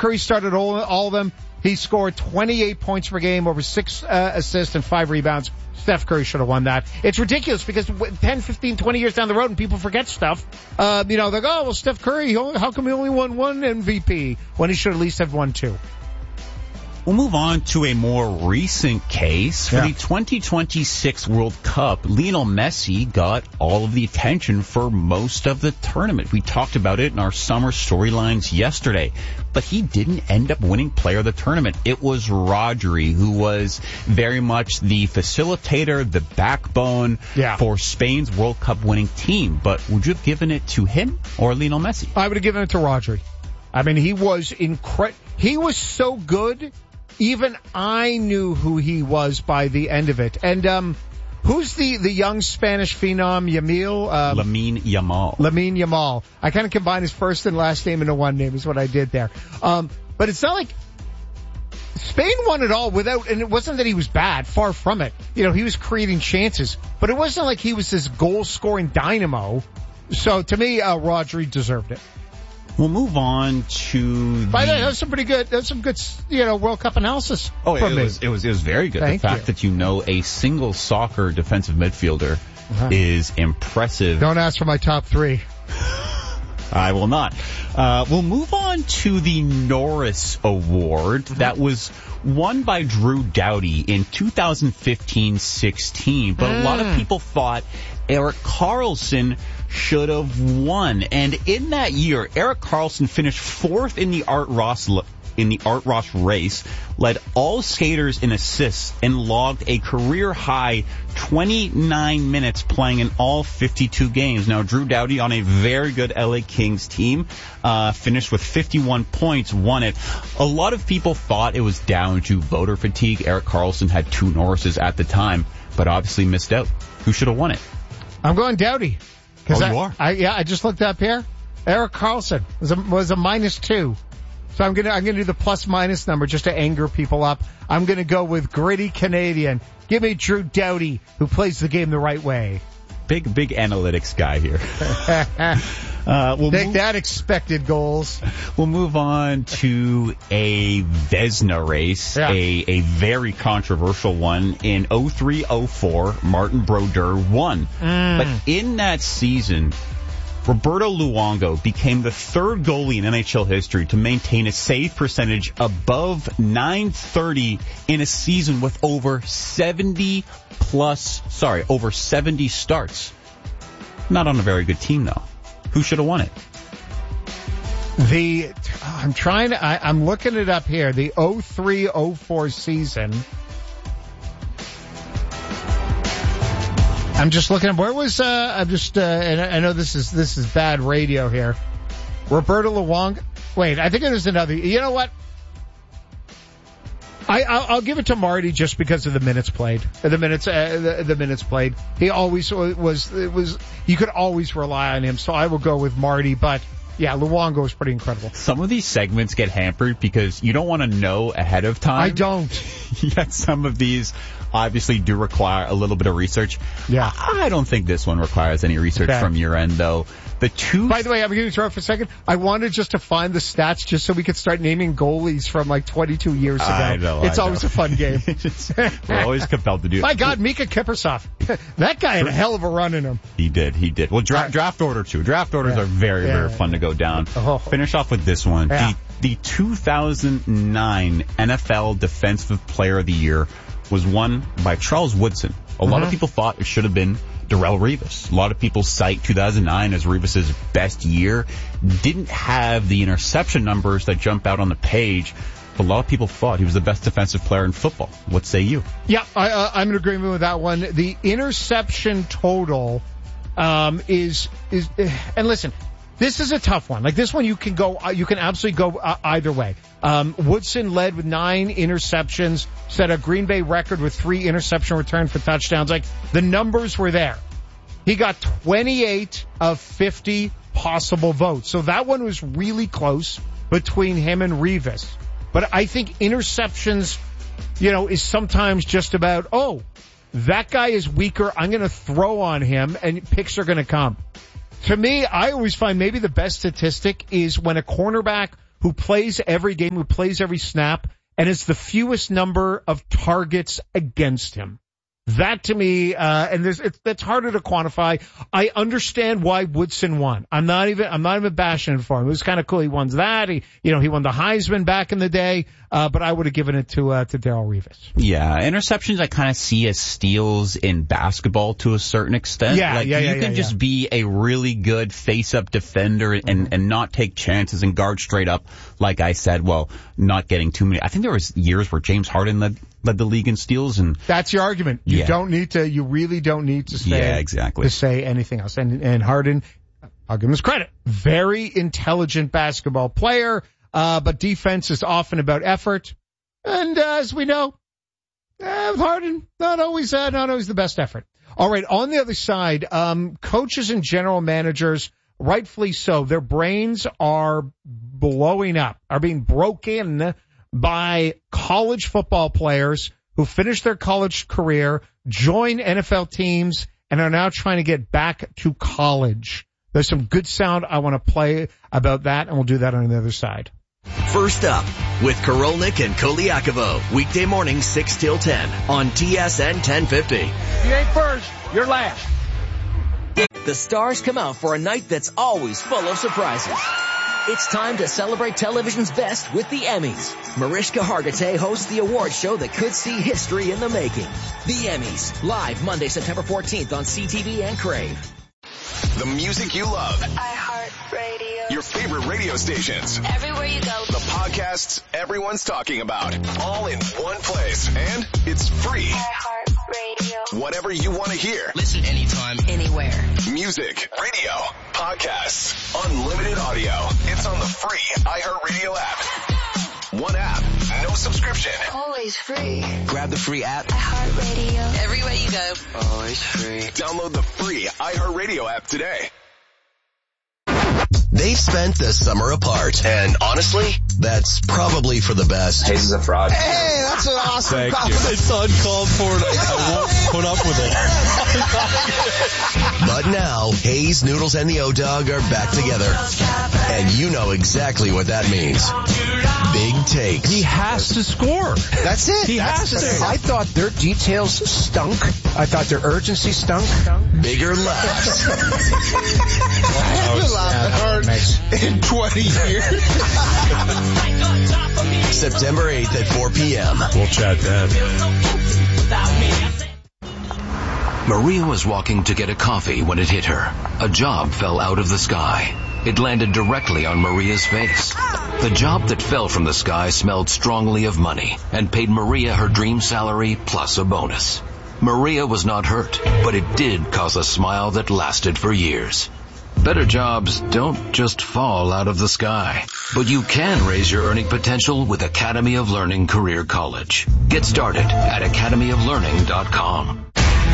Curry started all of them. He scored 28 points per game, over 6 assists and 5 rebounds. Steph Curry should have won that. It's ridiculous because 10, 15, 20 years down the road and people forget stuff. They're like, oh, well, Steph Curry, how come he only won 1 MVP when he should at least have won 2? We'll move on to a more recent case. For the 2026 World Cup, Lionel Messi got all of the attention for most of the tournament. We talked about it in our summer storylines yesterday, but he didn't end up winning player of the tournament. It was Rodri, who was very much the facilitator, the backbone for Spain's World Cup winning team. But would you have given it to him or Lionel Messi? I would have given it to Rodri. I mean, he was he was so good. Even I knew who he was by the end of it. And who's the young Spanish phenom, Lamine Yamal. Lamine Yamal. I kind of combined his first and last name into one name is what I did there. But it's not like Spain won it all without, and it wasn't that he was bad, far from it. He was creating chances, but it wasn't like he was this goal-scoring dynamo. So to me, Rodri deserved it. We'll move on to. By the way, that was some pretty good. That was some good, World Cup analysis. Oh, it was very good. Thank the fact that a single soccer defensive midfielder is impressive. Don't ask for my top 3. I will not. We'll move on to the Norris Award that was won by Drew Doughty in 2015-16, but a lot of people thought Erik Karlsson should have won. And in that year, Erik Karlsson finished 4th in the Art Ross race, led all skaters in assists, and logged a career-high 29 minutes playing in all 52 games. Now, Drew Doughty on a very good LA Kings team finished with 51 points, won it. A lot of people thought it was down to voter fatigue. Erik Karlsson had 2 Norrises at the time, but obviously missed out. Who should have won it? I'm going Doughty. You are? I just looked up here. Erik Karlsson was a -2. So I'm gonna do the plus-minus number just to anger people up. I'm gonna go with gritty Canadian. Give me Drew Doughty, who plays the game the right way. Big analytics guy here. Take that, expected goals. We'll move on to a Vezina race, a very controversial one. In 03-04, Martin Brodeur won. But in that season, Roberto Luongo became the 3rd goalie in NHL history to maintain a save percentage above .930 in a season with over 70 starts. Not on a very good team, though. Who should have won it? I'm looking it up here. The 03-04 season. I'm just looking up. Where was, and I know this is bad radio here. Roberto Luongo. Wait, I think there's another. You know what? I'll give it to Marty just because of the minutes played. The minutes played. He always was, you could always rely on him. So I will go with Marty, but yeah, Luongo is pretty incredible. Some of these segments get hampered because you don't want to know ahead of time. I don't. Yet some of these obviously do require a little bit of research. Yeah. I don't think this one requires any research from your end, though. By the way, I'm going to interrupt for a second. I wanted just to find the stats just so we could start naming goalies from like 22 years ago. I know. It's always a fun game. We're always compelled to do it. My God, Mika Kiprusoff. That guy had a hell of a run in him. He did. Well, draft order too. Draft orders are very, very fun to go down. Finish off with this one. Yeah. The 2009 NFL Defensive Player of the Year was won by Charles Woodson. A lot of people thought it should have been Darrelle Revis. A lot of people cite 2009 as Revis's best year. Didn't have the interception numbers that jump out on the page, but a lot of people thought he was the best defensive player in football. What say you? Yeah, I'm in agreement with that one. The interception total is and listen, this is a tough one. Like this one, you can absolutely go either way. Woodson led with 9 interceptions, set a Green Bay record with 3 interception returns for touchdowns. Like the numbers were there. He got 28 of 50 possible votes. So that one was really close between him and Revis. But I think interceptions, is sometimes just about, that guy is weaker. I'm going to throw on him and picks are going to come. To me, I always find maybe the best statistic is when a cornerback who plays every game, who plays every snap, and it's the fewest number of targets against him. That to me, and that's harder to quantify. I understand why Woodson won. I'm not even bashing it for him. It was kind of cool. He won that. He won the Heisman back in the day. But I would have given it to Darrelle Revis. Yeah, interceptions I kind of see as steals in basketball to a certain extent. You can just be a really good face-up defender and not take chances and guard straight up. Like I said, not getting too many. I think there was years where James Harden led the league in steals, and that's your argument. You really don't need to say anything else. And Harden, I'll give him his credit. Very intelligent basketball player. But defense is often about effort. And, as we know, with Harden, not always the best effort. All right. On the other side, coaches and general managers, rightfully so, their brains are blowing up, are being broken by college football players who finish their college career, join NFL teams, and are now trying to get back to college. There's some good sound I want to play about that, and we'll do that on the other side. First Up with Korolnik and Koliakovo. Weekday morning 6 till 10 on TSN 1050. You ain't first, you're last. The stars come out for a night that's always full of surprises. It's time to celebrate television's best with the Emmys. Mariska Hargitay hosts the award show that could see history in the making. The Emmys, live Monday, September 14th on CTV and Crave. The music you love. iHeartRadio. Your favorite radio stations. Everywhere you go. The podcasts everyone's talking about. All in one place. And it's free. iHeartRadio. Whatever you want to hear. Listen anytime, anywhere. Music, radio, podcasts, unlimited audio. It's on the free iHeartRadio app. One app, no subscription. Always free. Grab the free app. iHeartRadio. Everywhere you go. Always free. Download the free iHeartRadio app today. They've spent the summer apart, and honestly, that's probably for the best. Hayes is a fraud. Hey, that's an awesome compliment. It's uncalled for. I won't put up with it. But now, Hayes, Noodles, and the O-Dog are back together. And you know exactly what that means. Big takes. He has to score. That's it. He has to. I thought their details stunk. I thought their urgency stunk. Bigger laughs. In 20 years. September 8th at 4 p.m. We'll chat then. Maria was walking to get a coffee when it hit her. A job fell out of the sky. It landed directly on Maria's face. The job that fell from the sky smelled strongly of money and paid Maria her dream salary plus a bonus. Maria was not hurt, but it did cause a smile that lasted for years. Better jobs don't just fall out of the sky, but you can raise your earning potential with Academy of Learning Career College. Get started at academyoflearning.com.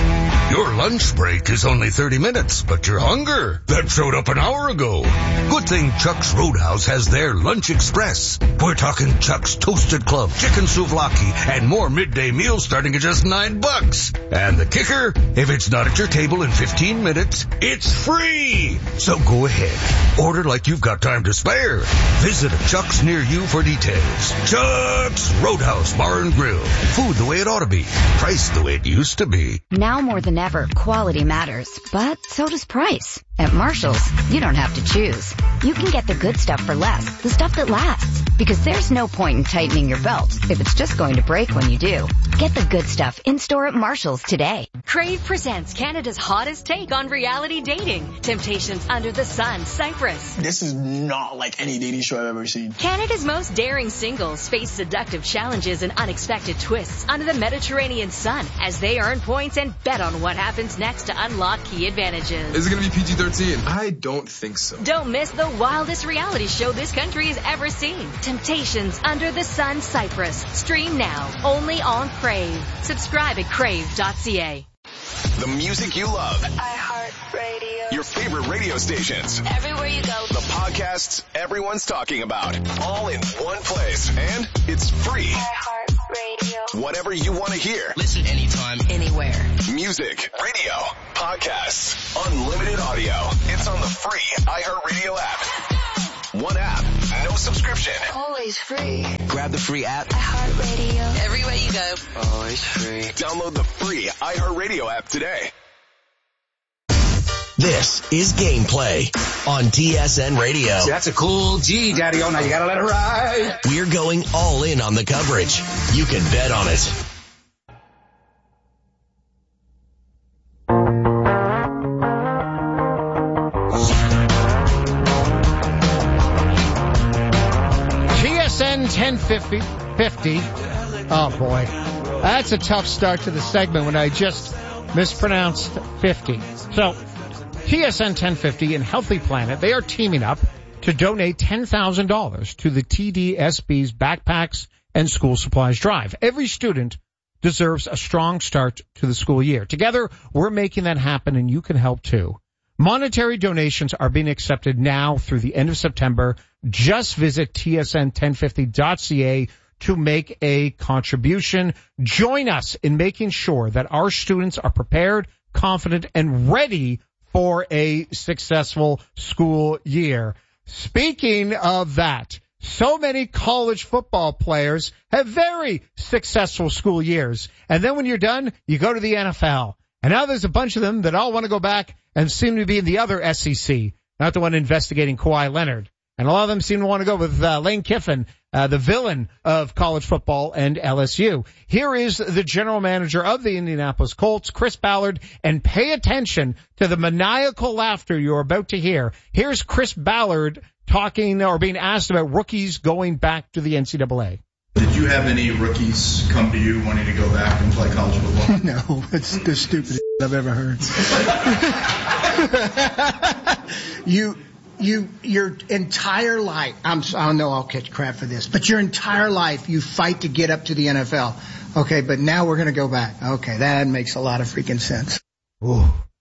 Your lunch break is only 30 minutes, but your hunger, that showed up an hour ago. Good thing Chuck's Roadhouse has their Lunch Express. We're talking Chuck's Toasted Club, chicken souvlaki, and more midday meals starting at just $9. And the kicker, if it's not at your table in 15 minutes, it's free. So go ahead. Order like you've got time to spare. Visit a Chuck's near you for details. Chuck's Roadhouse Bar and Grill. Food the way it ought to be. Price the way it used to be. Now more than ever, quality matters, but so does price. At Marshall's, you don't have to choose. You can get the good stuff for less, the stuff that lasts. Because there's no point in tightening your belt if it's just going to break when you do. Get the good stuff in-store at Marshall's today. Crave presents Canada's hottest take on reality dating. Temptations Under the Sun, Cyprus. This is not like any dating show I've ever seen. Canada's most daring singles face seductive challenges and unexpected twists under the Mediterranean sun as they earn points and bet on what happens next to unlock key advantages. Is it going to be PG-13? I don't think so. Don't miss the wildest reality show this country has ever seen. Temptations Under the Sun, Cyprus. Stream now, only on Crave. Subscribe at crave.ca. The music you love. iHeartRadio. Your favorite radio stations. Everywhere you go. The podcasts everyone's talking about. All in one place. And it's free. iHeartRadio. Whatever you want to hear. Listen anytime, anywhere. Music, radio, podcasts, unlimited audio. It's on the free iHeartRadio app. One app, no subscription. Always free. Grab the free app. iHeartRadio. Everywhere you go. Always free. Download the free iHeartRadio app today. This is Gameplay on TSN Radio. That's a cool G, Daddy-O. Now you gotta let it ride. We're going all in on the coverage. You can bet on it. TSN 1050. Oh, boy. That's a tough start to the segment when I just mispronounced 50. So, TSN 1050 and Healthy Planet, they are teaming up to donate $10,000 to the TDSB's Backpacks and School Supplies Drive. Every student deserves a strong start to the school year. Together, we're making that happen, and you can help too. Monetary donations are being accepted now through the end of September. Just visit tsn1050.ca to make a contribution. Join us in making sure that our students are prepared, confident, and ready for a successful school year. Speaking of that, so many college football players have very successful school years. And then when you're done, you go to the NFL. And now there's a bunch of them that all want to go back and seem to be in the other SEC, not the one investigating Kawhi Leonard. And a lot of them seem to want to go with Lane Kiffin, the villain of college football and LSU. Here is the general manager of the Indianapolis Colts, Chris Ballard, and pay attention to the maniacal laughter you're about to hear. Here's Chris Ballard talking or being asked about rookies going back to the NCAA. Did you have any rookies come to you wanting to go back and play college football? No, it's the stupidest I've ever heard. Your entire life, I know I'll catch crap for this, but your entire life you fight to get up to the NFL. Okay, but now we're going to go back. Okay, that makes a lot of freaking sense. Ooh.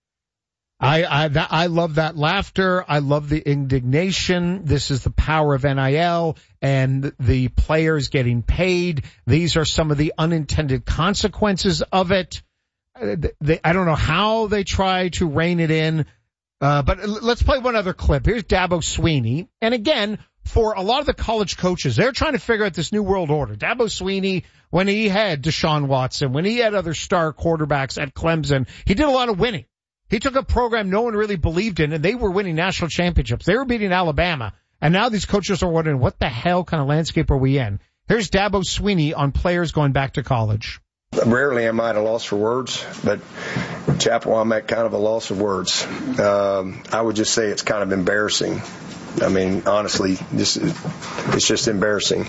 I love that laughter. I love the indignation. This is the power of NIL and the players getting paid. These are some of the unintended consequences of it. I don't know how they try to rein it in. But let's play one other clip. Here's Dabo Swinney. And again, for a lot of the college coaches, they're trying to figure out this new world order. Dabo Swinney, when he had Deshaun Watson, when he had other star quarterbacks at Clemson, he did a lot of winning. He took a program no one really believed in, and they were winning national championships. They were beating Alabama. And now these coaches are wondering, what the hell kind of landscape are we in? Here's Dabo Swinney on players going back to college. Rarely am I at a loss for words, but Chapel, I'm at kind of a loss of words. I would just say it's kind of embarrassing. I mean, honestly, it's just embarrassing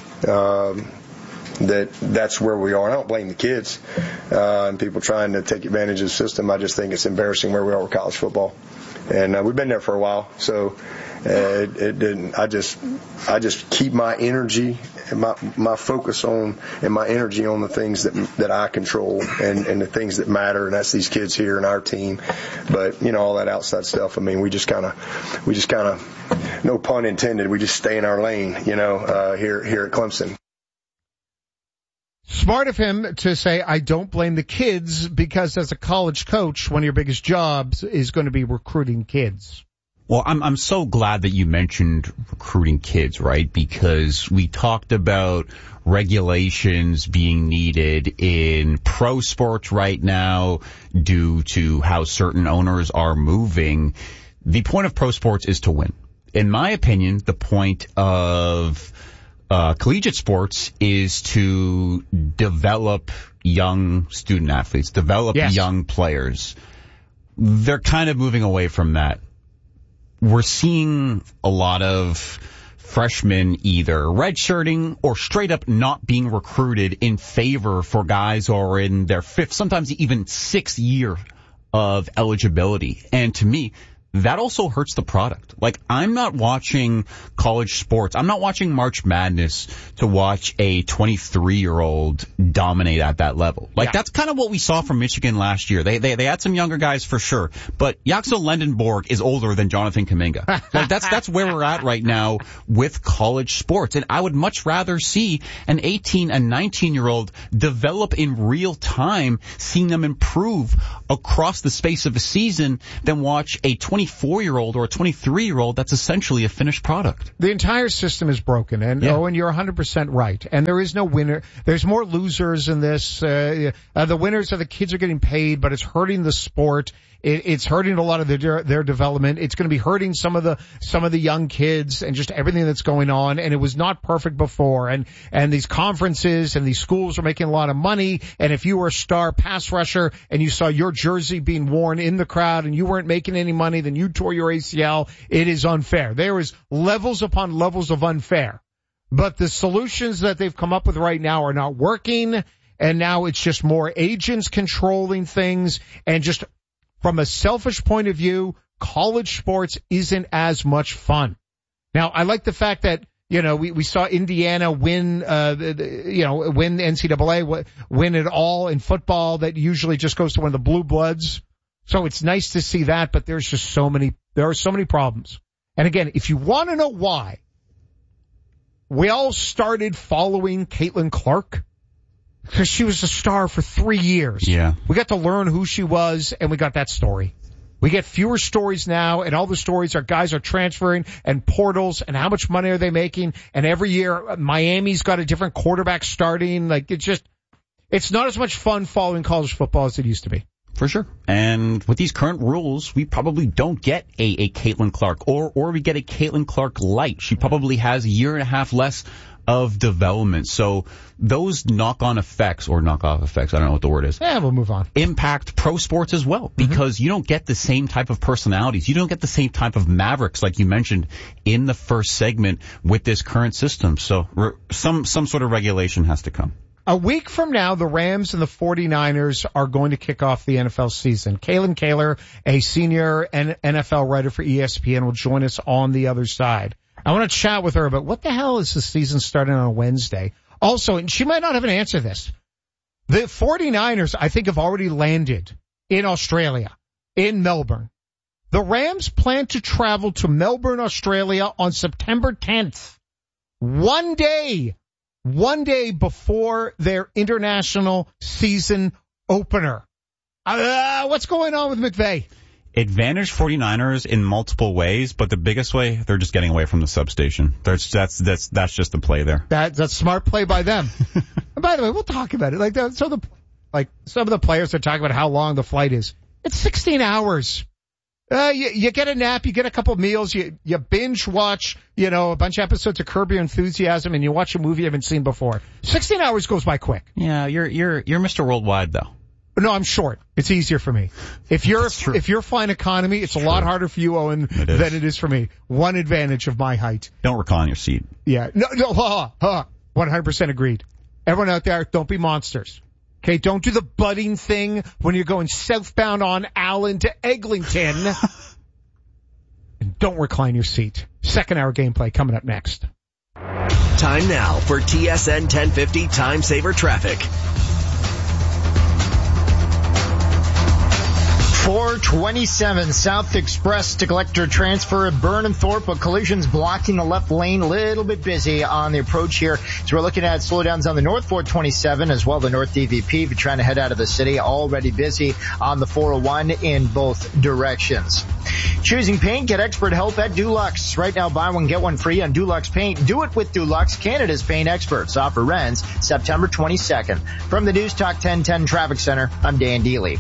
that's where we are. I don't blame the kids and people trying to take advantage of the system. I just think it's embarrassing where we are with college football, and we've been there for a while. So it didn't. I just keep my energy and my focus on and my energy on the things that I control and the things that matter, and that's these kids here and our team. But all that outside stuff. I mean, we just kind of, no pun intended, we just stay in our lane. Here at Clemson. Smart of him to say, I don't blame the kids, because as a college coach, one of your biggest jobs is going to be recruiting kids. Well, I'm so glad that you mentioned recruiting kids, right? Because we talked about regulations being needed in pro sports right now due to how certain owners are moving. The point of pro sports is to win. In my opinion, the point of collegiate sports is to develop young student athletes, develop young players. They're kind of moving away from that. We're seeing a lot of freshmen either redshirting or straight up not being recruited in favor for guys who are in their fifth, sometimes even sixth year of eligibility. And to me, that also hurts the product. Like, I'm not watching college sports. I'm not watching March Madness to watch a 23-year-old dominate at that level. Like, that's kind of what we saw from Michigan last year. They had some younger guys for sure, but Yaxel Lendenborg is older than Jonathan Kuminga. Like, that's where we're at right now with college sports. And I would much rather see an 18 and 19-year-old develop in real time, seeing them improve across the space of a season, than watch a 23 24-year-old or a 23-year-old that's essentially a finished product. The entire system is broken, and Owen, you're 100% right. And there is no winner. There's more losers in this. The winners are the kids are getting paid, but it's hurting the sport. It's hurting a lot of their development. It's going to be hurting some of the young kids and just everything that's going on. And it was not perfect before. And these conferences and these schools are making a lot of money. And if you were a star pass rusher and you saw your jersey being worn in the crowd and you weren't making any money, then you tore your ACL. It is unfair. There is levels upon levels of unfair. But the solutions that they've come up with right now are not working. And now it's just more agents controlling things, and just from a selfish point of view, college sports isn't as much fun. Now, I like the fact that, we saw Indiana win, win NCAA, win it all in football. That usually just goes to one of the blue bloods. So it's nice to see that, but there are so many problems. And again, if you want to know why, we all started following Caitlin Clark because she was a star for 3 years. Yeah. We got to learn who she was, and we got that story. We get fewer stories now, and all the stories are guys are transferring and portals and how much money are they making. And every year, Miami's got a different quarterback starting. Like, it's not as much fun following college football as it used to be. For sure. And with these current rules, we probably don't get a Caitlin Clark, or we get a Caitlin Clark light. She probably has a year and a half less of development. So those knock-on effects, or knock-off effects, I don't know what the word is. Yeah, we'll move on. Impact pro sports as well, because you don't get the same type of personalities. You don't get the same type of mavericks like you mentioned in the first segment with this current system. So some sort of regulation has to come. A week from now, the Rams and the 49ers are going to kick off the NFL season. Kalen Kaler, a senior NFL writer for ESPN, will join us on the other side. I want to chat with her about what the hell is the season starting on a Wednesday. Also, and she might not have an answer to this, the 49ers, I think, have already landed in Australia, in Melbourne. The Rams plan to travel to Melbourne, Australia on September 10th. One day before their international season opener. What's going on with McVay? Advantage 49ers in multiple ways, but the biggest way, they're just getting away from the substation. That's just the play there. That's smart play by them. And by the way, we'll talk about it. Some of the players are talking about how long the flight is. It's 16 hours. You get a nap, you get a couple of meals, you binge watch, a bunch of episodes of Curb Your Enthusiasm, and you watch a movie you haven't seen before. 16 hours goes by quick. Yeah, you're Mr. Worldwide though. No, I'm short. It's easier for me. If you're flying economy, it's a lot harder for you, Owen, than it is for me. One advantage of my height. Don't recline your seat. Yeah. No, 100% agreed. Everyone out there, don't be monsters. Okay, don't do the budding thing when you're going southbound on Allen to Eglinton. And don't recline your seat. Second hour gameplay coming up next. Time now for TSN 1050 Time Saver Traffic. 427 South Express to Collector Transfer at Burnhamthorpe, but collisions blocking the left lane. A little bit busy on the approach here. So we're looking at slowdowns on the North 427 as well, the North DVP. If you're trying to head out of the city, already busy on the 401 in both directions. Choosing paint, get expert help at Dulux. Right now, buy one, get one free on Dulux Paint. Do it with Dulux, Canada's paint experts. Offer ends September 22nd. From the News Talk 1010 Traffic Center, I'm Dan Deely.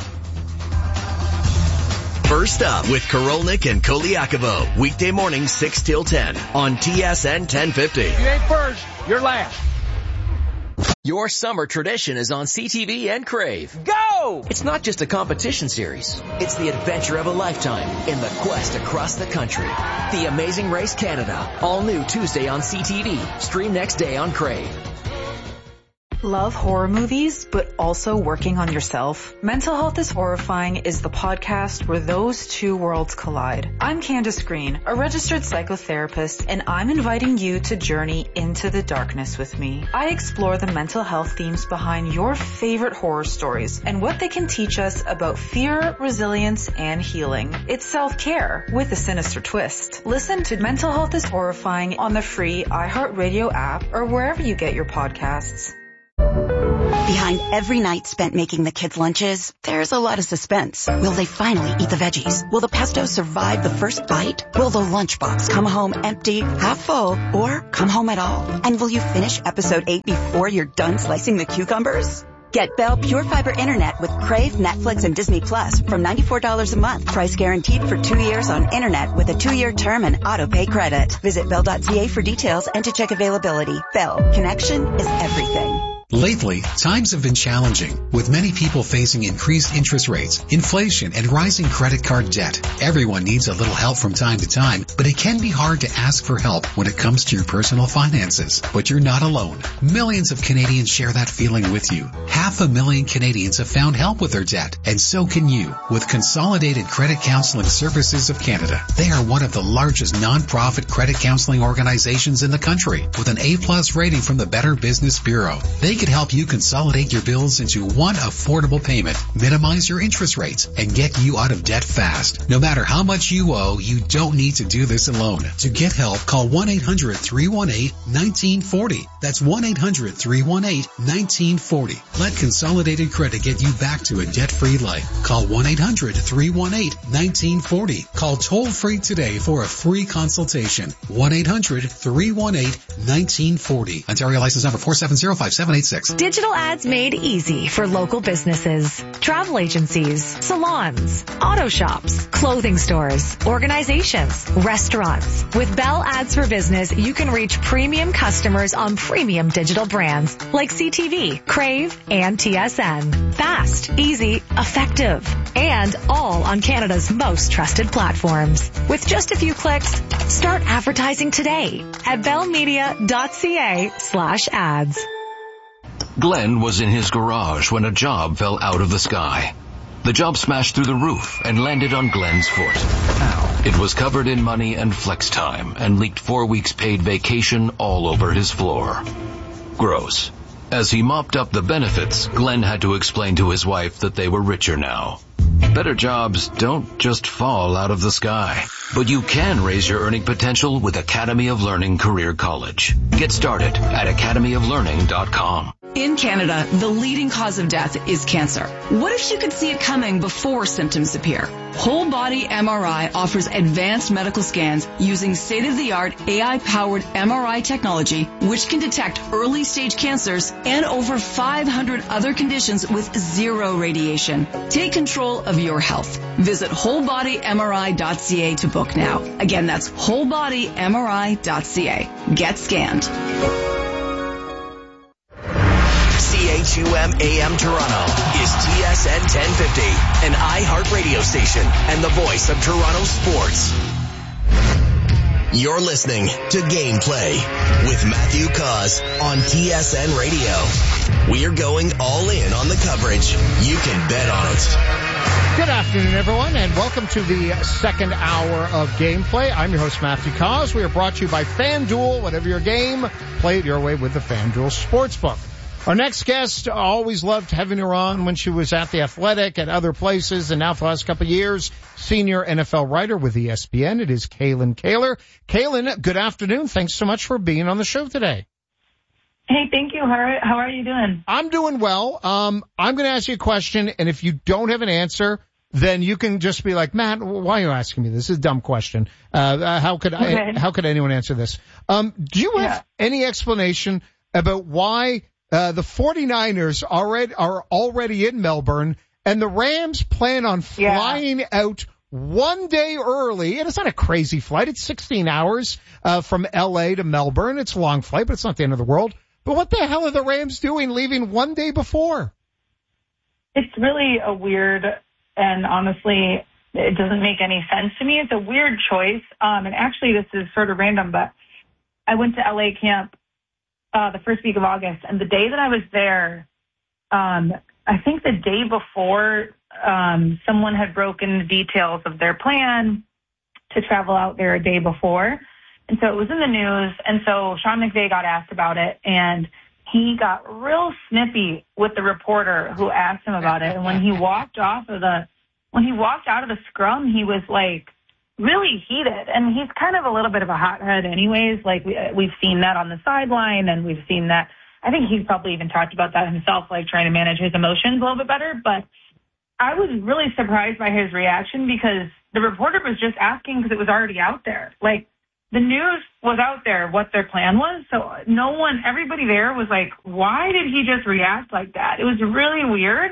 First up with Korolnik and Koliakovo. Weekday morning 6 till 10 on TSN 1050. You ain't first, you're last. Your summer tradition is on CTV and Crave. Go! It's not just a competition series. It's the adventure of a lifetime in the quest across the country. The Amazing Race Canada. All new Tuesday on CTV. Stream next day on Crave. Love horror movies, but also working on yourself? Mental Health is Horrifying is the podcast where those two worlds collide. I'm Candace Green, a registered psychotherapist, and I'm inviting you to journey into the darkness with me. I explore the mental health themes behind your favorite horror stories and what they can teach us about fear, resilience, and healing. It's self-care with a sinister twist. Listen to Mental Health is Horrifying on the free iHeartRadio app or wherever you get your podcasts. Behind every night spent making the kids' lunches, there's a lot of suspense. Will they finally eat the veggies? Will the pesto survive the first bite? Will the lunchbox come home empty, half full, or come home at all? And will you finish episode 8 before you're done slicing the cucumbers? Get Bell Pure Fiber Internet with Crave, Netflix, and Disney Plus from $94 a month. Price guaranteed for 2 years on Internet with a 2-year term and auto-pay credit. Visit Bell.ca for details and to check availability. Bell. Connection is everything. Lately, times have been challenging, with many people facing increased interest rates, inflation, and rising credit card debt. Everyone needs a little help from time to time, but it can be hard to ask for help when it comes to your personal finances. But you're not alone. Millions of Canadians share that feeling with you. 500,000 Canadians have found help with their debt, and so can you with Consolidated Credit Counseling Services of Canada. They are one of the largest non-profit credit counseling organizations in the country, with an A+ rating from the Better Business Bureau. They can help you consolidate your bills into one affordable payment, minimize your interest rates, and get you out of debt fast. No matter how much you owe, you don't need to do this alone. To get help, call 1-800-318-1940. That's 1-800-318-1940. Let Consolidated Credit get you back to a debt-free life. Call 1-800-318-1940. Call toll-free today for a free consultation. 1-800-318-1940. Ontario license number 4705786. Digital ads made easy for local businesses, travel agencies, salons, auto shops, clothing stores, organizations, restaurants. With Bell Ads for Business, you can reach premium customers on premium digital brands like CTV, Crave, and TSN. Fast, easy, effective, and all on Canada's most trusted platforms. With just a few clicks, start advertising today at bellmedia.ca/ads. Glenn was in his garage when a job fell out of the sky. The job smashed through the roof and landed on Glenn's foot. Ow. It was covered in money and flex time and leaked 4 weeks paid vacation all over his floor. Gross. As he mopped up the benefits, Glenn had to explain to his wife that they were richer now. Better jobs don't just fall out of the sky, but you can raise your earning potential with Academy of Learning Career College. Get started at academyoflearning.com. In Canada, the leading cause of death is cancer. What if you could see it coming before symptoms appear? Whole Body MRI offers advanced medical scans using state-of-the-art AI-powered MRI technology, which can detect early-stage cancers and over 500 other conditions with zero radiation. Take control of your health. Visit wholebodymri.ca to book now. Again, that's wholebodymri.ca. Get scanned. CHUM AM Toronto is TSN 1050, an iHeartRadio station and the voice of Toronto sports. You're listening to Gameplay with Matthew Cause on TSN Radio. We're going all in on the coverage. You can bet on it. Good afternoon, everyone, and welcome to the second hour of Gameplay. I'm your host, Matthew Cause. We are brought to you by FanDuel. Whatever your game, play it your way with the FanDuel Sportsbook. Our next guest, always loved having her on when she was at The Athletic, at other places, and now for the last couple of years, senior NFL writer with ESPN. It is Kalyn Kahler. Kalyn, good afternoon. Thanks so much for being on the show today. Hey, thank you. How are you doing? I'm doing well. I'm going to ask you a question, and if you don't have an answer, then you can just be like, Matt, why are you asking me this? This is a dumb question. How could anyone answer this? Do you have any explanation about why the 49ers are already in Melbourne, and the Rams plan on flying out one day early? And it's not a crazy flight. It's 16 hours from L.A. to Melbourne. It's a long flight, but it's not the end of the world. But what the hell are the Rams doing leaving one day before? It's really a weird, and honestly, it doesn't make any sense to me. It's a weird choice. And actually, this is sort of random, but I went to LA camp the first week of August, and the day that I was there, I think the day before, someone had broken the details of their plan to travel out there a day before. And so it was in the news, and so Sean McVay got asked about it, and he got real snippy with the reporter who asked him about it. And when he walked out of the scrum, he was like really heated. And he's kind of a little bit of a hothead anyways. Like we've seen that on the sideline, and we've seen that I think he's probably even talked about that himself, like trying to manage his emotions a little bit better. But I was really surprised by his reaction because the reporter was just asking because it was already out there. Like, the news was out there what their plan was. So everybody there was like, why did he just react like that? It was really weird.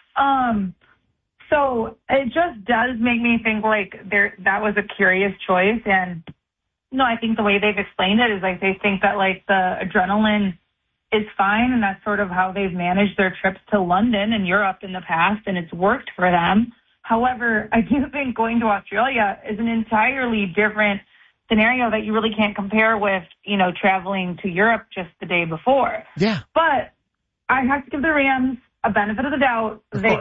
So it just does make me think like that was a curious choice. And no, I think the way they've explained it is like they think that like the adrenaline is fine, and that's sort of how they've managed their trips to London and Europe in the past, and it's worked for them. However, I do think going to Australia is an entirely different scenario that you really can't compare with, traveling to Europe just the day before. Yeah. But I have to give the Rams a benefit of the doubt. They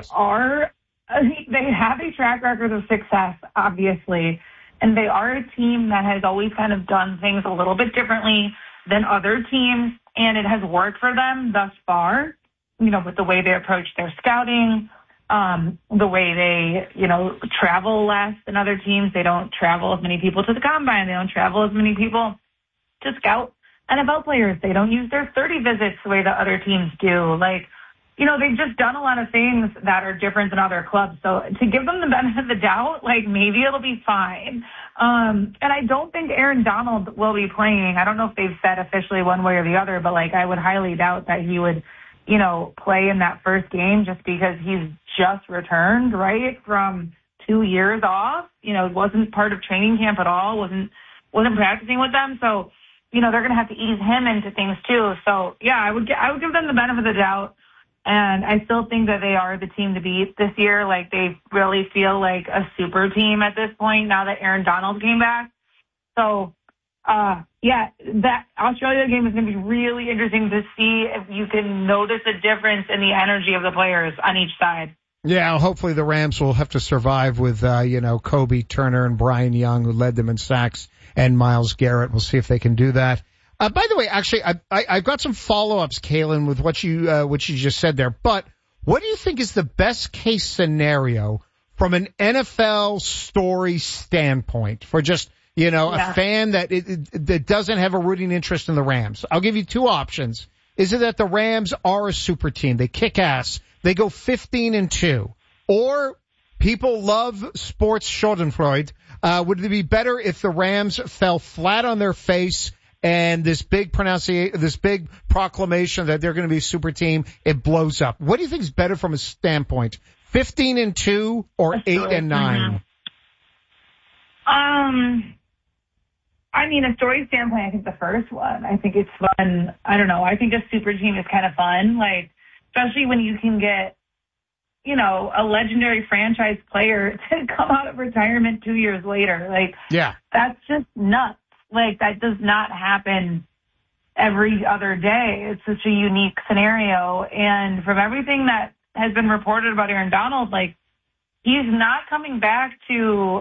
have a track record of success, obviously, and they are a team that has always kind of done things a little bit differently than other teams, and it has worked for them thus far, with the way they approach their scouting, the way they, travel less than other teams. They don't travel as many people to the combine. They don't travel as many people to scout NFL players. They don't use their 30 visits the way that other teams do. Like, they've just done a lot of things that are different than other clubs. So to give them the benefit of the doubt, like maybe it'll be fine. And I don't think Aaron Donald will be playing. I don't know if they've said officially one way or the other, but like I would highly doubt that he would, play in that first game just because he's just returned, right, from 2 years off. Wasn't part of training camp at all, wasn't practicing with them. So, they're going to have to ease him into things too. So yeah, I would give them the benefit of the doubt. And I still think that they are the team to beat this year. Like, they really feel like a super team at this point now that Aaron Donald came back. So, that Australia game is going to be really interesting to see if you can notice a difference in the energy of the players on each side. Yeah, hopefully the Rams will have to survive with, Kobe Turner and Brian Young, who led them in sacks, and Myles Garrett. We'll see if they can do that. By the way, actually, I've got some follow-ups, Kaylin, with what you just said there. But what do you think is the best case scenario from an NFL story standpoint for just, a fan that doesn't have a rooting interest in the Rams? I'll give you two options. Is it that the Rams are a super team? They kick ass. They go 15-2. Or people love sports schadenfreude. Would it be better if the Rams fell flat on their face and this big proclamation that they're going to be a super team, it blows up? What do you think is better from a standpoint? 15-2 or 8-9? A story standpoint, I think the first one. I think it's fun. I don't know. I think a super team is kind of fun, like, especially when you can get, a legendary franchise player to come out of retirement 2 years later. Like, yeah, that's just nuts. Like, that does not happen every other day. It's such a unique scenario. And from everything that has been reported about Aaron Donald, like, he's not coming back to,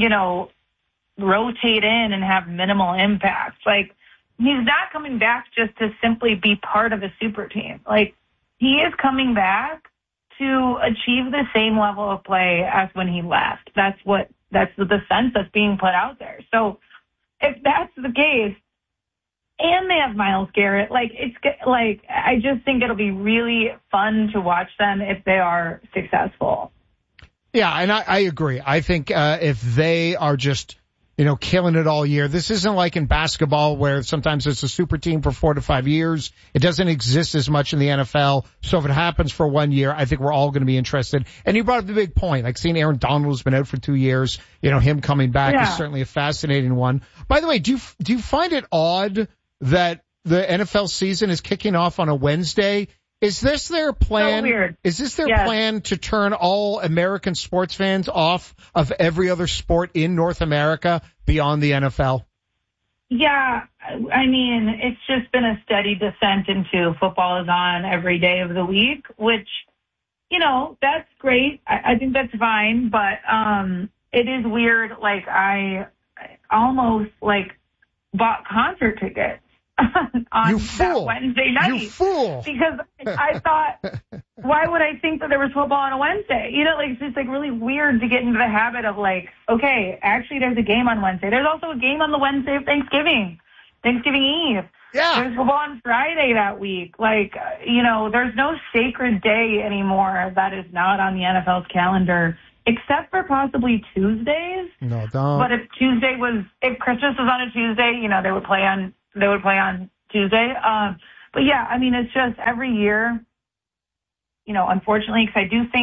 rotate in and have minimal impact. Like, he's not coming back just to simply be part of a super team. Like, he is coming back to achieve the same level of play as when he left. That's the sense that's being put out there. So if that's the case, and they have Myles Garrett, I just think it'll be really fun to watch them if they are successful. Yeah, and I agree. I think if they are just, killing it all year, this isn't like in basketball where sometimes it's a super team for 4 to 5 years. It doesn't exist as much in the NFL. So if it happens for 1 year, I think we're all going to be interested. And you brought up the big point, like seeing Aaron Donald has been out for 2 years. Him coming back is certainly a fascinating one. By the way, do you find it odd that the NFL season is kicking off on a Wednesday? Is this their plan? So weird. Is this their plan to turn all American sports fans off of every other sport in North America beyond the NFL? Yeah, it's just been a steady descent into football is on every day of the week, which, that's great. I think that's fine, but it is weird. Like, I almost, bought concert tickets on that Wednesday night. You fool! Because I thought, why would I think that there was football on a Wednesday? It's just really weird to get into the habit of okay, actually there's a game on Wednesday. There's also a game on the Wednesday of Thanksgiving Eve. Yeah. There's football on Friday that week. Like, there's no sacred day anymore that is not on the NFL's calendar, except for possibly Tuesdays. No, don't. But if Christmas was on a Tuesday, they would play on Tuesday. But yeah, I mean, it's just every year, unfortunately, because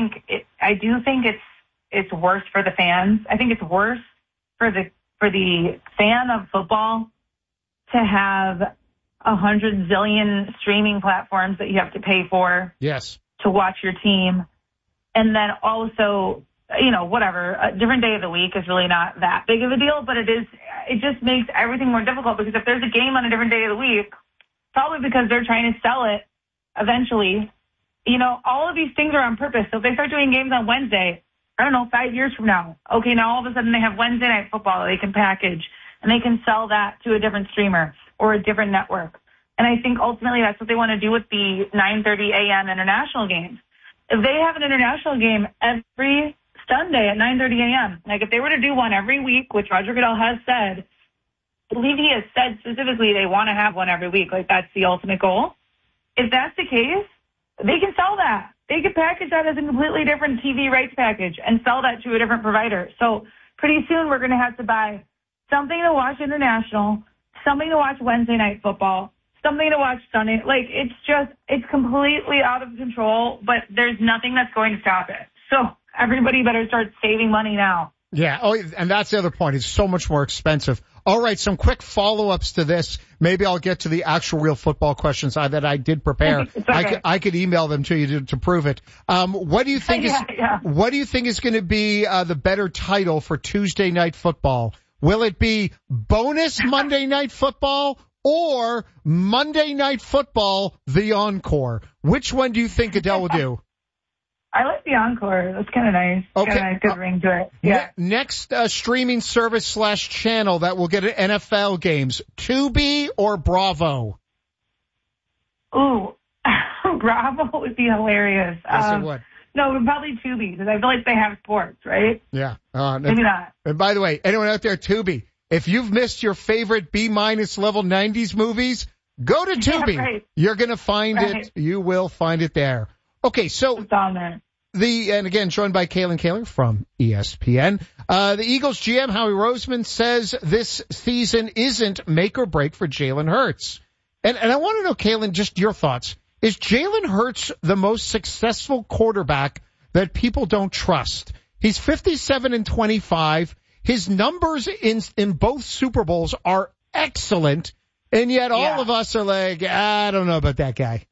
I do think it's worse for the fans. I think it's worse for the fan of football to have 100 zillion streaming platforms that you have to pay for. Yes. To watch your team. And then also, whatever, a different day of the week is really not that big of a deal, but it just makes everything more difficult, because if there's a game on a different day of the week, probably because they're trying to sell it eventually, all of these things are on purpose. So if they start doing games on Wednesday, I don't know, 5 years from now, okay, now all of a sudden they have Wednesday Night Football that they can package, and they can sell that to a different streamer or a different network. And I think ultimately that's what they want to do with the 9:30 a.m. international games. If they have an international game every Sunday at 9:30 a.m., like if they were to do one every week, which Roger Goodell has said, I believe he has said specifically they want to have one every week, like that's the ultimate goal. If that's the case, they can sell that. They could package that as a completely different TV rights package and sell that to a different provider. So pretty soon we're going to have to buy something to watch international, something to watch Wednesday Night Football, something to watch Sunday. Like, it's completely out of control, but there's nothing that's going to stop it. So everybody better start saving money now. Yeah. Oh, and that's the other point. It's so much more expensive. All right. Some quick follow-ups to this. Maybe I'll get to the actual real football questions that I did prepare. Okay. I could email them to you to prove it. What do you think what do you think is going to be the better title for Tuesday Night Football? Will it be bonus Monday Night Football or Monday Night Football, the Encore? Which one do you think Goodell will do? I like the Encore. That's kind of nice. Okay. Kind of good ring to it. Yeah. Next streaming service / channel that will get NFL games, Tubi or Bravo? Ooh, Bravo would be hilarious. Yes, it would. No, probably Tubi, because I feel like they have sports, right? Yeah. Maybe not. And by the way, anyone out there, Tubi, if you've missed your favorite B- level 90s movies, go to Tubi. Yeah, right. You're going to find it. You will find it there. Okay, so it's on there. and again, joined by Kaylin Kaler from ESPN. The Eagles GM, Howie Roseman, says this season isn't make or break for Jalen Hurts. And I want to know, Kaylin, just your thoughts. Is Jalen Hurts the most successful quarterback that people don't trust? He's 57-25. His numbers in both Super Bowls are excellent, and yet all of us are like, I don't know about that guy.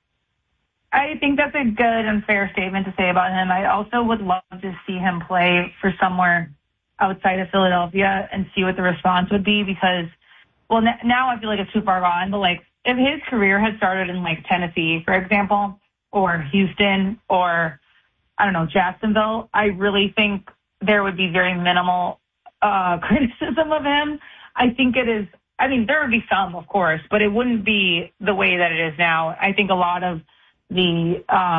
I think that's a good and fair statement to say about him. I also would love to see him play for somewhere outside of Philadelphia and see what the response would be, because, well, now I feel like it's too far gone, but like if his career had started in like Tennessee, for example, or Houston, or I don't know, Jacksonville, I really think there would be very minimal criticism of him. I think it is, I mean, there would be some, of course, but it wouldn't be the way that it is now. I think a lot of the,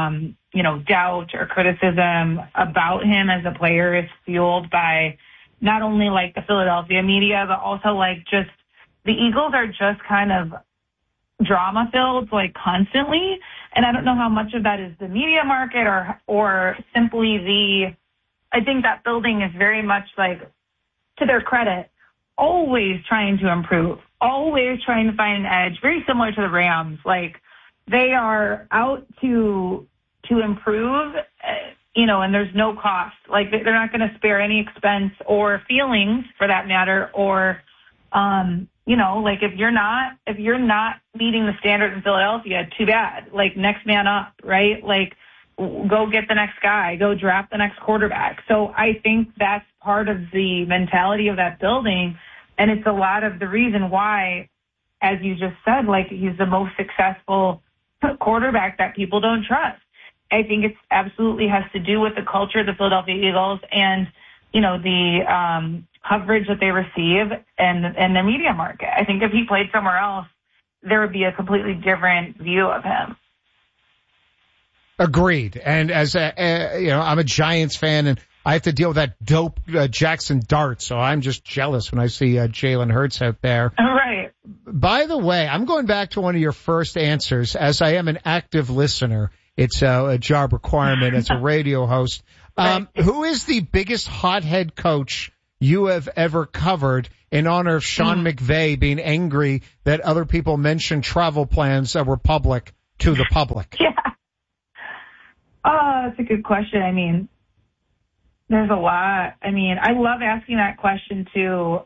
doubt or criticism about him as a player is fueled by not only like the Philadelphia media, but also like just the Eagles are just kind of drama filled like constantly. And I don't know how much of that is the media market or simply I think that building is very much like, to their credit, always trying to improve, always trying to find an edge, very similar to the Rams. Like, they are out to improve, and there's no cost. Like, they're not going to spare any expense or feelings, for that matter, or, like if you're not meeting the standard in Philadelphia, too bad. Like, next man up, right? Like, go get the next guy, go draft the next quarterback. So I think that's part of the mentality of that building. And it's a lot of the reason why, as you just said, like, he's the most successful quarterback that people don't trust. I think it absolutely has to do with the culture of the Philadelphia Eagles and, the coverage that they receive and the media market. I think if he played somewhere else, there would be a completely different view of him. Agreed. And as I'm a Giants fan, and I have to deal with that dope Jackson Dart, so I'm just jealous when I see Jalen Hurts out there. Right. By the way, I'm going back to one of your first answers. As I am an active listener, it's a job requirement as a radio host. Who is the biggest hothead coach you have ever covered in honor of Sean McVay being angry that other people mentioned travel plans that were public to the public? Yeah. Oh, that's a good question. I mean, there's a lot. I mean, I love asking that question to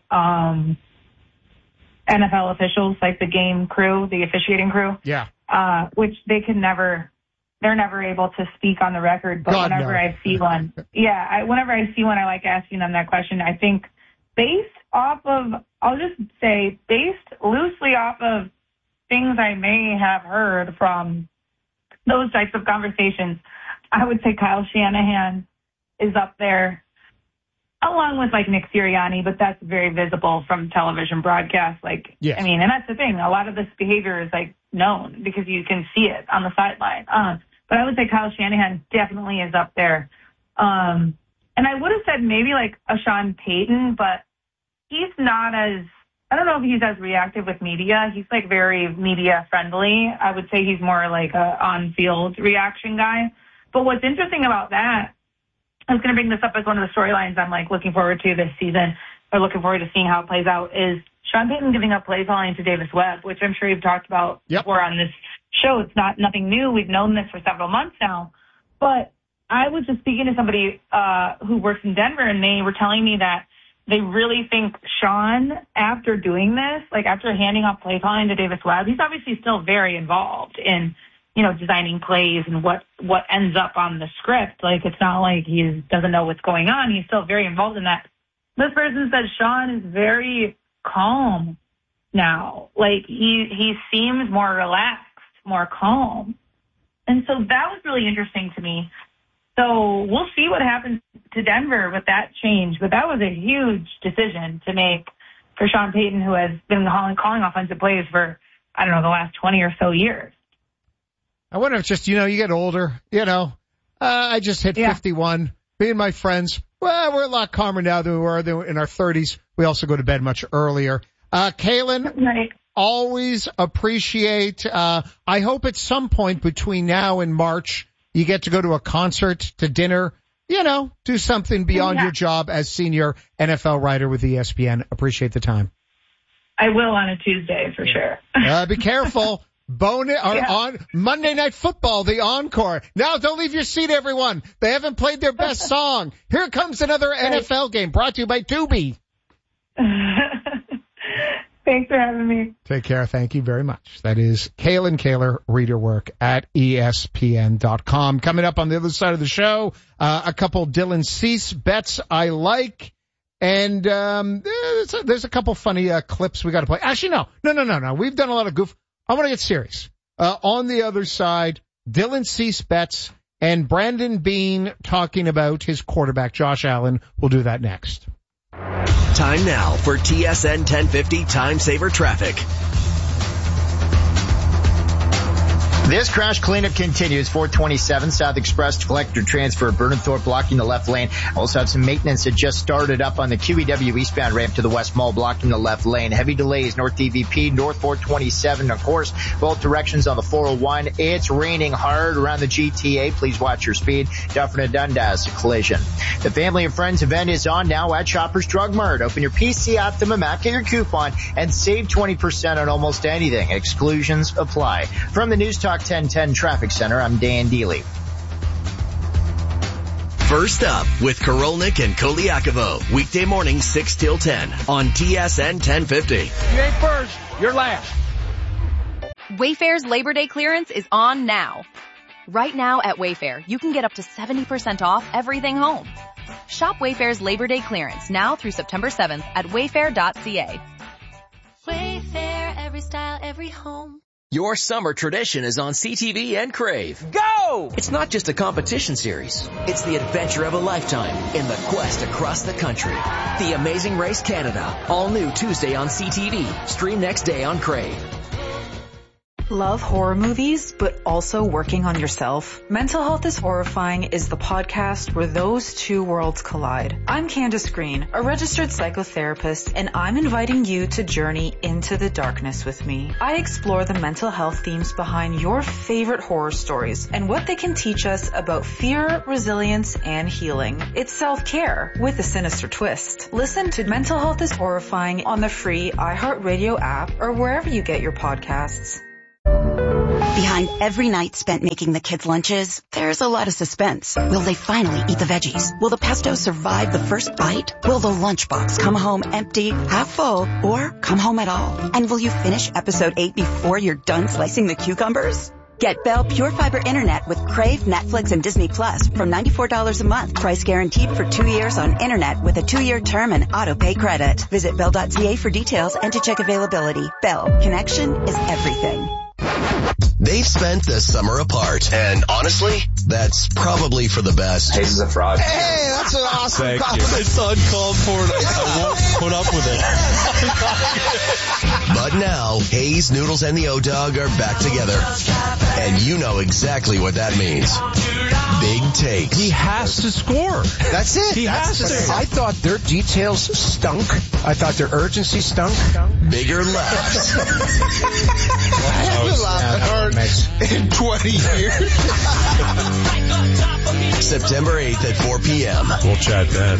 NFL officials, like the game crew, the officiating crew. Yeah. Which they're never able to speak on the record, but whenever I see one, whenever I see one, I like asking them that question. I think based loosely off of things I may have heard from those types of conversations, I would say Kyle Shanahan is up there, along with like Nick Sirianni, but that's very visible from television broadcasts. Yes. I mean, and that's the thing. A lot of this behavior is like known because you can see it on the sideline. But I would say Kyle Shanahan definitely is up there. And I would have said maybe like a Sean Payton, but he's not as, I don't know if he's as reactive with media. He's like very media friendly. I would say he's more like a on-field reaction guy. But what's interesting about that, I was going to bring this up as one of the storylines I'm like looking forward to this season, or looking forward to seeing how it plays out, is Sean Payton giving up play calling to Davis Webb, which I'm sure you've talked about before on this show. It's nothing new. We've known this for several months now. But I was just speaking to somebody who works in Denver, and they were telling me that they really think Sean, after doing this, like after handing off play calling to Davis Webb, he's obviously still very involved in, you know, designing plays and what ends up on the script. Like, it's not like he doesn't know what's going on. He's still very involved in that. This person said Sean is very calm now. Like, he seems more relaxed, more calm. And so that was really interesting to me. So we'll see what happens to Denver with that change. But that was a huge decision to make for Sean Payton, who has been calling offensive plays for, I don't know, the last 20 or so years. I wonder if just, you get older, I just hit 51. Me and my friends, well, we're a lot calmer now than we were in our 30s. We also go to bed much earlier. Kaylin, always appreciate, I hope at some point between now and March, you get to go to a concert, to dinner, do something beyond your job as senior NFL writer with ESPN. Appreciate the time. I will on a Tuesday for sure. Be careful. On Monday Night Football, the encore. Now, don't leave your seat, everyone. They haven't played their best song. Here comes another NFL game brought to you by Tubi. Thanks for having me. Take care. Thank you very much. That is Kaylin Kaler, reader work at ESPN.com. Coming up on the other side of the show, a couple Dylan Cease bets I like. And there's a couple funny clips we got to play. Actually, no. We've done a lot of goof. I want to get serious. On the other side, Dylan Cease bets and Brandon Beane talking about his quarterback, Josh Allen. We'll do that next. Time now for TSN 1050 Time Saver Traffic. This crash cleanup continues. 427 South Express to Collector Transfer, Burnenthorpe blocking the left lane. Also have some maintenance that just started up on the QEW eastbound ramp to the West Mall, blocking the left lane. Heavy delays north DVP, north 427. Of course, both directions on the 401. It's raining hard around the GTA. Please watch your speed. Dufferin and Dundas, a collision. The Family and Friends event is on now at Shoppers Drug Mart. Open your PC Optimum app, get your coupon, and save 20% on almost anything. Exclusions apply. From the News Talk 1010 Traffic Center, I'm Dan Deely. First up with Korolnik and Koliakovo. Weekday morning 6 till 10 on TSN 1050. You ain't first, you're last. Wayfair's Labor Day clearance is on now. Right now at Wayfair, you can get up to 70% off everything home. Shop Wayfair's Labor Day clearance now through September 7th at wayfair.ca. Wayfair, every style, every home. Your summer tradition is on CTV and Crave. Go! It's not just a competition series. It's the adventure of a lifetime in the quest across the country. The Amazing Race Canada. All new Tuesday on CTV. Stream next day on Crave. Love horror movies, but also working on yourself? Mental Health is Horrifying is the podcast where those two worlds collide. I'm Candace Green, a registered psychotherapist, and I'm inviting you to journey into the darkness with me. I explore the mental health themes behind your favorite horror stories and what they can teach us about fear, resilience, and healing. It's self-care with a sinister twist. Listen to Mental Health is Horrifying on the free iHeartRadio app or wherever you get your podcasts. Behind every night spent making the kids' lunches, there's a lot of suspense. Will they finally eat the veggies? Will the pesto survive the first bite? Will the lunchbox come home empty, half full, or come home at all? And will you finish episode 8 before you're done slicing the cucumbers? Get Bell Pure Fiber Internet with Crave, Netflix, and Disney Plus from $94 a month. Price guaranteed for 2 years on Internet with a 2-year term and auto-pay credit. Visit Bell.ca for details and to check availability. Bell. Connection is everything. They've spent the summer apart, and honestly, that's probably for the best. Hayes is a fraud. Hey, that's an awesome compliment. It's uncalled for. I won't put up with it. But now, Hayes, Noodles, and the O-Dog are back together. And you know exactly what that means. Big takes. He has to score. That's it. He has to. I thought their details stunk. I thought their urgency stunk. Bigger laughs. I haven't laughed hard in 20 years. September 8th at 4 p.m. We'll chat then.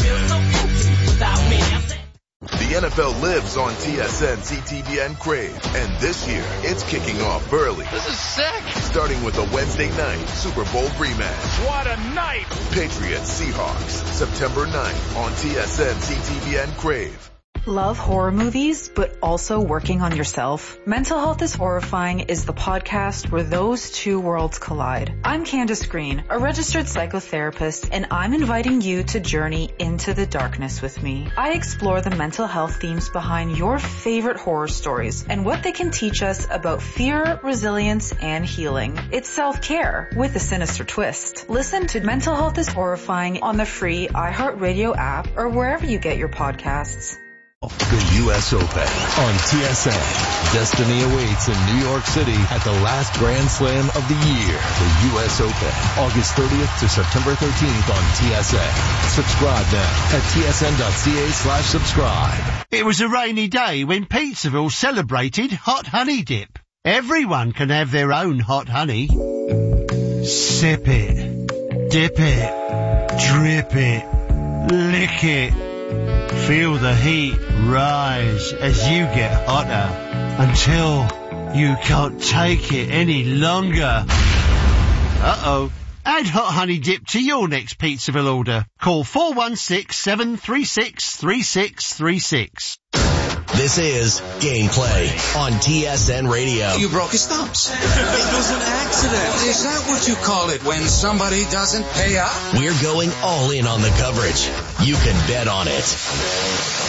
The NFL lives on TSN, CTVN, Crave, and this year it's kicking off early. This is sick. Starting with a Wednesday night Super Bowl rematch. What a night. Patriots Seahawks, September 9th on TSN, CTVN, Crave. Love horror movies, but also working on yourself? Mental Health is Horrifying is the podcast where those two worlds collide. I'm Candace Green, a registered psychotherapist, and I'm inviting you to journey into the darkness with me. I explore the mental health themes behind your favorite horror stories and what they can teach us about fear, resilience, and healing. It's self-care with a sinister twist. Listen to Mental Health is Horrifying on the free iHeartRadio app or wherever you get your podcasts. The U.S. Open on TSN. Destiny awaits in New York City at the last Grand Slam of the year. The U.S. Open, August 30th to September 13th on TSN. Subscribe now at tsn.ca/subscribe. It was a rainy day when Pizzaville celebrated Hot Honey Dip. Everyone can have their own hot honey. Sip it, dip it, drip it, lick it. Feel the heat rise as you get hotter until you can't take it any longer. Uh-oh. Add Hot Honey Dip to your next Pizzaville order. Call 416-736-3636. This is Gameplay on TSN Radio. You broke his thumbs. It was an accident. Is that what you call it when somebody doesn't pay up? We're going all in on the coverage. You can bet on it.